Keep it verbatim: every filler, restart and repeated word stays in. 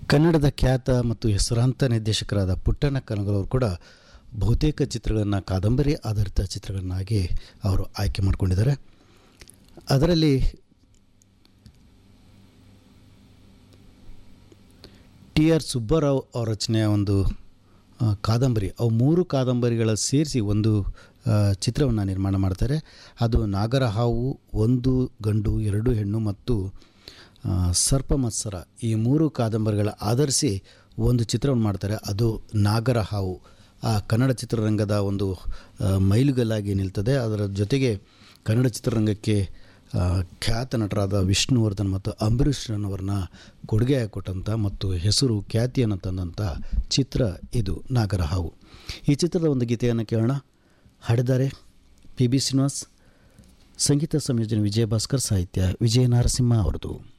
ಕನ್ನಡದ ಖ್ಯಾತ ಮತ್ತು ಹೆಸರಾಂತ ನಿರ್ದೇಶಕರಾದ ಪುಟ್ಟಣ್ಣ ಕನಗಲವರು ಕೂಡ ಬಹುತೇಕ ಚಿತ್ರಗಳನ್ನು ಕಾದಂಬರಿ ಆಧಾರಿತ ಚಿತ್ರಗಳನ್ನಾಗಿ ಅವರು ಆಯ್ಕೆ ಮಾಡಿಕೊಂಡಿದ್ದಾರೆ. ಅದರಲ್ಲಿ ಟಿ ಆರ್ ಸುಬ್ಬರಾವ್ ಅವರ ರಚನೆಯ ಒಂದು ಕಾದಂಬರಿ, ಅವು ಮೂರು ಕಾದಂಬರಿಗಳ ಸೇರಿಸಿ ಒಂದು ಚಿತ್ರವನ್ನು ನಿರ್ಮಾಣ ಮಾಡ್ತಾರೆ. ಅದು ನಾಗರಹಾವು, ಒಂದು ಗಂಡು ಎರಡು ಹೆಣ್ಣು ಮತ್ತು ಸರ್ಪಮತ್ಸರ, ಈ ಮೂರು ಕಾದಂಬರಿಗಳ ಆಧರಿಸಿ ಒಂದು ಚಿತ್ರವನ್ನು ಮಾಡ್ತಾರೆ. ಅದು ನಾಗರಹಾವು ಆ ಕನ್ನಡ ಚಿತ್ರರಂಗದ ಒಂದು ಮೈಲುಗಲ್ಲಾಗಿ ನಿಲ್ತದೆ. ಅದರ ಜೊತೆಗೆ ಕನ್ನಡ ಚಿತ್ರರಂಗಕ್ಕೆ ಖ್ಯಾತ ನಟರಾದ ವಿಷ್ಣುವರ್ಧನ್ ಮತ್ತು ಅಂಬರೀಷ್ರನ್ನವ್ರನ್ನ ಕೊಡುಗೆ ಕೊಟ್ಟಂಥ ಮತ್ತು ಹೆಸರು ಖ್ಯಾತಿಯನ್ನು ತಂದಂಥ ಚಿತ್ರ ಇದು ನಾಗರಹಾವು. ಈ ಚಿತ್ರದ ಒಂದು ಗೀತೆಯನ್ನು ಕೇಳೋಣ. ಹಾಡಿದ್ದಾರೆ ಪಿ ಬಿ ಶ್ರೀನಿವಾಸ್, ಸಂಗೀತ ಸಂಯೋಜನೆ ವಿಜಯ ಭಾಸ್ಕರ್, ಸಾಹಿತ್ಯ ವಿಜಯ ನರಸಿಂಹ ಅವರದು.